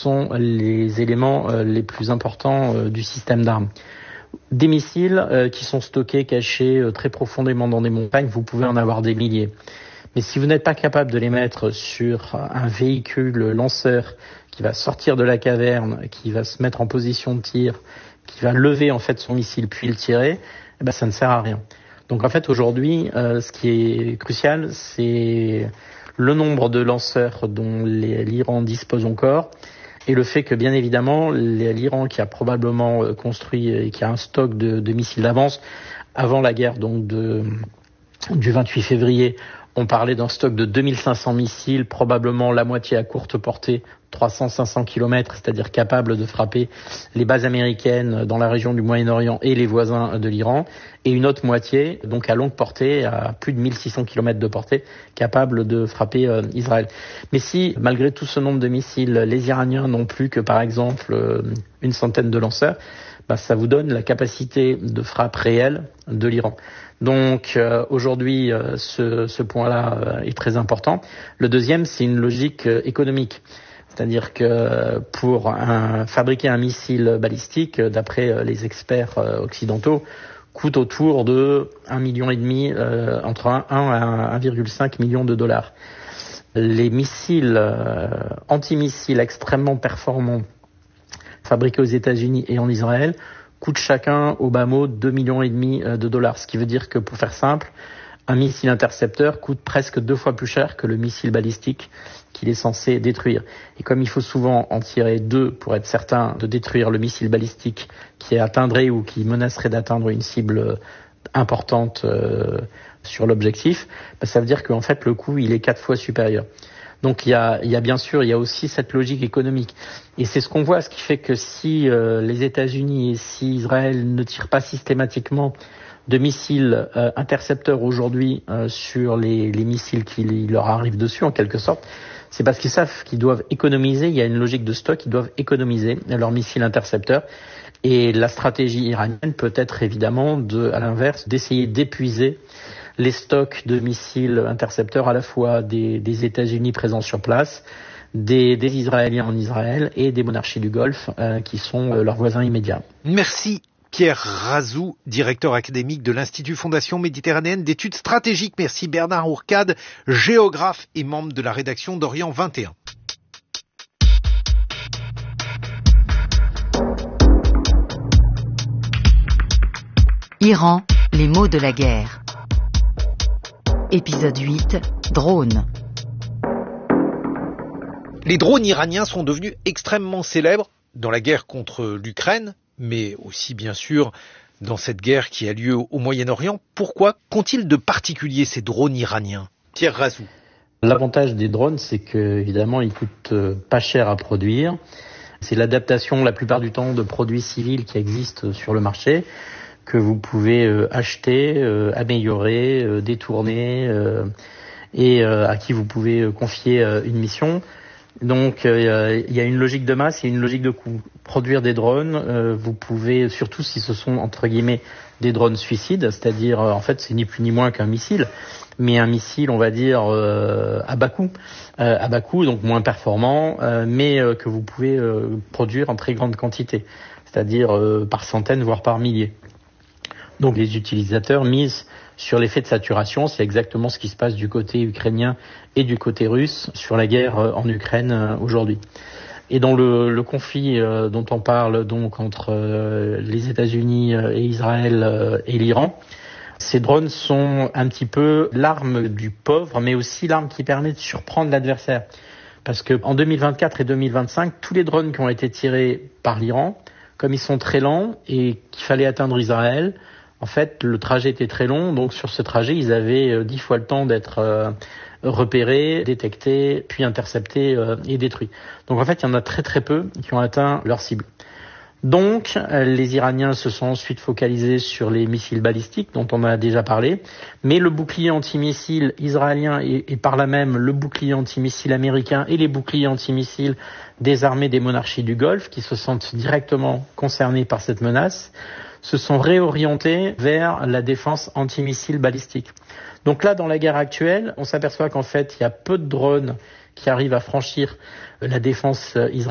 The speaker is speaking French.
sont les éléments les plus importants du système d'armes. Des missiles qui sont stockés, cachés très profondément dans des montagnes, vous pouvez en avoir des milliers. Mais si vous n'êtes pas capable de les mettre sur un véhicule lanceur qui va sortir de la caverne, qui va se mettre en position de tir, qui va lever en fait son missile puis le tirer, ça ne sert à rien. Donc en fait aujourd'hui, ce qui est crucial, c'est le nombre de lanceurs dont l'Iran dispose encore et le fait que bien évidemment l'Iran qui a probablement construit et qui a un stock de missiles d'avance avant la guerre donc du 28 février, on parlait d'un stock de 2500 missiles, probablement la moitié à courte portée, 300-500 km, c'est-à-dire capable de frapper les bases américaines dans la région du Moyen-Orient et les voisins de l'Iran, et une autre moitié, donc à longue portée, à plus de 1600 km de portée, capable de frapper Israël. Mais si, malgré tout ce nombre de missiles, les Iraniens n'ont plus que, par exemple, une centaine de lanceurs, ça vous donne la capacité de frappe réelle de l'Iran. Donc aujourd'hui, ce point-là est très important. Le deuxième, c'est une logique économique. C'est-à-dire que pour fabriquer un missile balistique, d'après les experts occidentaux, coûte autour de 1,5 million, entre 1 à 1,5 million de dollars. Les missiles antimissiles extrêmement performants fabriqués aux États-Unis et en Israël coûtent chacun au bas mot 2,5 millions de dollars. Ce qui veut dire que, pour faire simple, un missile intercepteur coûte presque 2 fois plus cher que le missile balistique qu'il est censé détruire. Et comme il faut souvent en tirer 2 pour être certain de détruire le missile balistique qui atteindrait ou qui menacerait d'atteindre une cible importante sur l'objectif, ça veut dire qu'en fait le coût il est 4 fois supérieur. Donc il y a bien sûr, il y a aussi cette logique économique. Et c'est ce qu'on voit, ce qui fait que si les États-Unis et si Israël ne tirent pas systématiquement de missiles intercepteurs aujourd'hui sur les missiles qui leur arrivent dessus en quelque sorte, c'est parce qu'ils savent qu'ils doivent économiser, il y a une logique de stock, ils doivent économiser leurs missiles intercepteurs. Et la stratégie iranienne peut être évidemment, à l'inverse, d'essayer d'épuiser les stocks de missiles intercepteurs à la fois des États-Unis présents sur place, des Israéliens en Israël et des monarchies du Golfe qui sont leurs voisins immédiats. Merci Pierre Razou, directeur académique de l'Institut Fondation Méditerranéenne d'études stratégiques. Merci Bernard Ourcade, géographe et membre de la rédaction d'Orient 21. Iran, les mots de la guerre. Épisode 8, drones. Les drones iraniens sont devenus extrêmement célèbres dans la guerre contre l'Ukraine, mais aussi bien sûr dans cette guerre qui a lieu au Moyen-Orient. Pourquoi qu'ont-ils de particulier ces drones iraniens? Pierre Razou. L'avantage des drones, c'est que évidemment ils coûtent pas cher à produire. C'est l'adaptation la plupart du temps de produits civils qui existent sur le marché, que vous pouvez acheter, améliorer, détourner et à qui vous pouvez confier une mission. Donc il y a une logique de masse et une logique de coût. Produire des drones, vous pouvez, surtout si ce sont entre guillemets des drones suicides, c'est-à-dire en fait c'est ni plus ni moins qu'un missile, mais un missile on va dire à bas coût, donc moins performant, mais que vous pouvez produire en très grande quantité, c'est-à-dire par centaines voire par milliers. Donc les utilisateurs misent sur l'effet de saturation, c'est exactement ce qui se passe du côté ukrainien et du côté russe sur la guerre en Ukraine aujourd'hui. Et dans le conflit dont on parle donc entre les États-Unis et Israël et l'Iran, ces drones sont un petit peu l'arme du pauvre, mais aussi l'arme qui permet de surprendre l'adversaire. Parce que en 2024 et 2025, tous les drones qui ont été tirés par l'Iran, comme ils sont très lents et qu'il fallait atteindre Israël, en fait, le trajet était très long, donc sur ce trajet, ils avaient 10 fois le temps d'être repérés, détectés, puis interceptés et détruits. Donc en fait, il y en a très très peu qui ont atteint leur cible. Donc, les Iraniens se sont ensuite focalisés sur les missiles balistiques, dont on a déjà parlé, mais le bouclier antimissile israélien et par là même le bouclier antimissile américain et les boucliers antimissiles des armées des monarchies du Golfe, qui se sentent directement concernés par cette menace, se sont réorientés vers la défense antimissile balistique. Donc là, dans la guerre actuelle, on s'aperçoit qu'en fait, il y a peu de drones qui arrivent à franchir la défense israélienne.